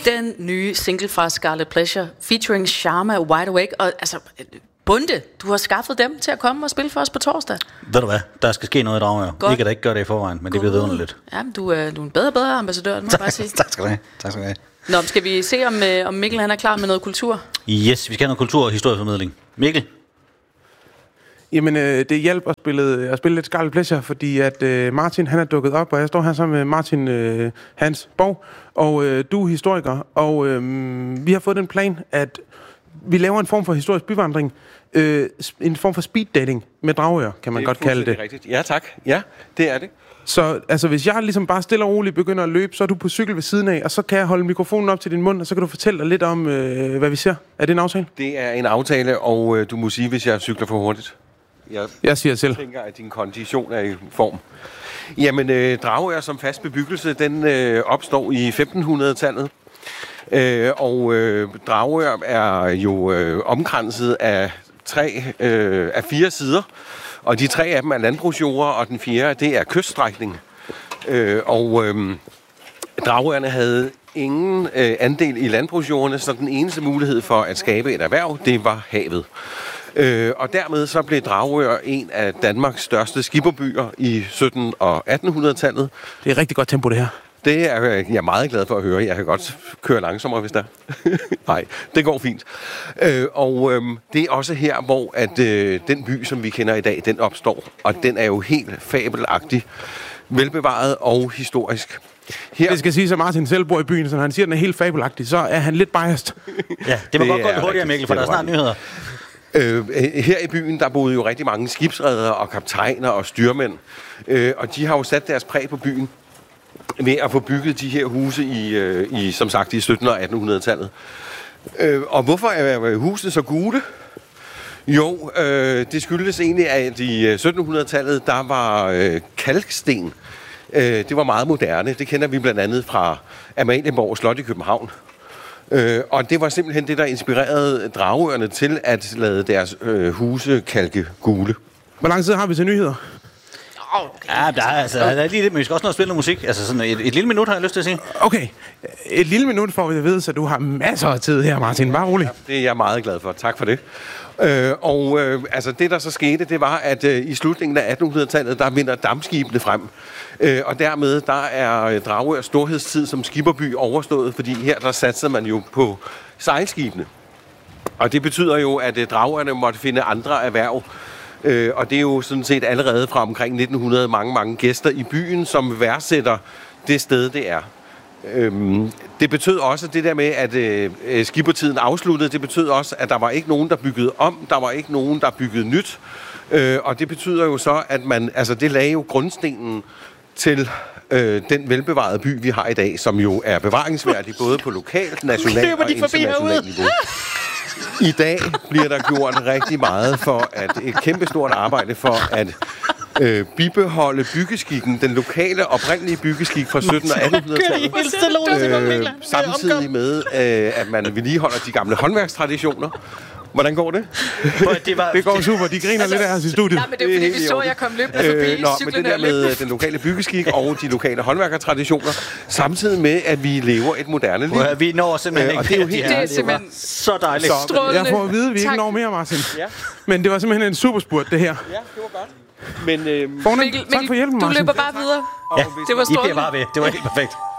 Den nye single fra Scarlet Pleasure, featuring Sharma og Wide Awake. Og altså, Bunde, du har skaffet dem til at komme og spille for os på torsdag. Ved du hvad, der skal ske noget i Dragør. Ikke at der ikke gør det i forvejen, men det bliver vidunderligt. Jamen, du er en bedre ambassadør, det må jeg bare sige. Tak skal du have. Nå, skal vi se, om Mikkel han er klar med noget kultur? Yes, vi skal have noget kultur og historieformidling. Mikkel? Jamen, det hjalp at spille lidt Scarlet Pleasure, fordi at Martin, han er dukket op, og jeg står her sammen med Martin Hans Borg, og du er historiker, og vi har fået den plan, at vi laver en form for historisk byvandring, en form for speed dating med Dragør, kan man godt kalde det. Det er rigtigt. Ja, tak. Ja, det er det. Så altså, hvis jeg ligesom bare stille og roligt begynder at løbe, så er du på cykel ved siden af, og så kan jeg holde mikrofonen op til din mund, og så kan du fortælle dig lidt om, hvad vi ser. Er det en aftale? Det er en aftale, og du må sige, hvis jeg cykler for hurtigt. Jeg siger selv. Jeg tænker, at din kondition er i form. Jamen, Dragør som fast bebyggelse, den opstår i 1500-tallet. Dragør er jo omkranset af 4 sider. Og de 3 af dem er landbrugsjorder, og den 4. det er kyststrækning. Dragørerne havde ingen andel i landbrugsjorderne, så den eneste mulighed for at skabe et erhverv, det var havet. Og dermed så blev Dragør en af Danmarks største skipperbyer i 1700- og 1800-tallet. Det er rigtig godt tempo, det her. Det er jeg meget glad for at høre. Jeg kan godt køre langsommere, hvis der. Nej, det går fint. Det er også her, hvor at, den by, som vi kender i dag, den opstår. Og den er jo helt fabelagtig, velbevaret og historisk. Her. Det skal sige, at Martin selv bor i byen, så når han siger, at den er helt fabelagtig, så er han lidt biased. Ja, det må godt gå lidt hurtigere, Mikkel, for der er snart nyheder. Her i byen, der boede jo rigtig mange skibsredere og kaptajner og styrmænd. Og de har jo sat deres præg på byen ved at få bygget de her huse i som sagt, i 1700- og 1800-tallet. Og hvorfor er husene så gule? Jo, det skyldes egentlig, at i 1700-tallet, der var kalksten. Det var meget moderne. Det kender vi blandt andet fra Amalienborg Slot i København. Og det var simpelthen det, der inspirerede Dragørerne til at lade deres huse kalke gule. Hvor lang tid har vi til nyheder? Ja, der er lige lidt, men vi skal også nå at spille noget musik. Altså sådan et lille minut, har jeg lyst til at sige. Okay, et lille minut får vi at vide, så du har masser af tid her, Martin. Bare rolig. Ja, det er jeg meget glad for. Tak for det. Altså det, der så skete, det var, at i slutningen af 1800-tallet, der vinder dampskibene frem. Og dermed, der er Dragørs storhedstid som skipperby overstået, fordi her, der satsede man jo på sejlskibene. Og det betyder jo, at Dragørerne måtte finde andre erhverv. Og det er jo sådan set allerede fra omkring 1900 mange gæster i byen, som værdsætter det sted, det er. Det betød også det der med, at skippertiden afsluttede. Det betød også, at der var ikke nogen, der byggede om. Der var ikke nogen, der byggede nyt. Og det betyder jo så, at det lagde jo grundstenen til den velbevarede by, vi har i dag, som jo er bevaringsværdig både på lokalt, nationalt og internationalt niveau. I dag bliver der gjort rigtig meget for et kæmpestort arbejde for at bibeholde byggeskikken, den lokale oprindelige byggeskik fra 1700- og 1800-tallet, samtidig med, at man vedligeholder de gamle håndværkstraditioner. Hvordan går det? Det går super. De griner lidt af os i studiet. Ja, men det er fordi, vi så, jeg kom løbende forbi. Men det der med den lokale byggeskik og de lokale håndværkertraditioner, samtidig med, at vi lever et moderne liv. Vi når simpelthen ikke. Det er simpelthen så dejligt. Jeg får at vide, at vi ikke når mere, Martin. Ja. Men det var simpelthen en superspurt, det her. Ja, det var godt. Men Mikkel, tak for hjælpen, Martin. Du løber bare videre. Ja, det var strålende. I bliver bare ved. Det var helt perfekt.